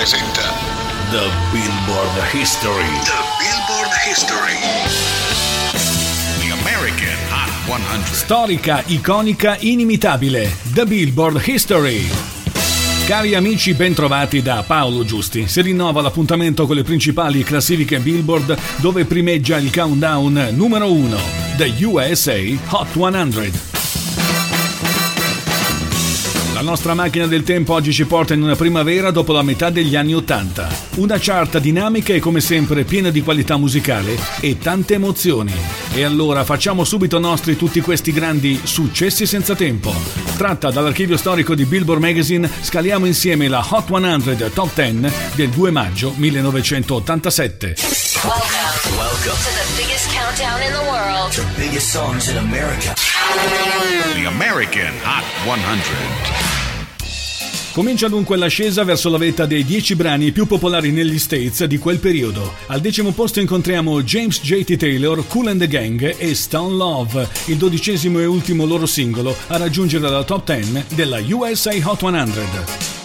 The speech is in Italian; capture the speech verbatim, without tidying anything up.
presenta The Billboard History. The Billboard History. The American Hot cento. Storica, iconica, inimitabile. The Billboard History. Cari amici, bentrovati da Paolo Giusti. Si rinnova l'appuntamento con le principali classifiche Billboard, dove primeggia il countdown numero uno, The U S A Hot cento. La nostra macchina del tempo oggi ci porta in una primavera dopo la metà degli anni Ottanta. Una chart dinamica e come sempre piena di qualità musicale e tante emozioni. E allora facciamo subito nostri tutti questi grandi successi senza tempo. Tratta dall'archivio storico di Billboard Magazine, scaliamo insieme la Hot cento Top dieci del due maggio millenovecentottantasette. Welcome. Welcome to the biggest countdown in the world. The biggest songs in America. The American Hot cento. Comincia dunque l'ascesa verso la vetta dei dieci brani più popolari negli States di quel periodo. Al decimo posto incontriamo James J T Taylor, Kool and the Gang e Stone Love, il dodicesimo e ultimo loro singolo a raggiungere la top dieci della U S A Hot cento.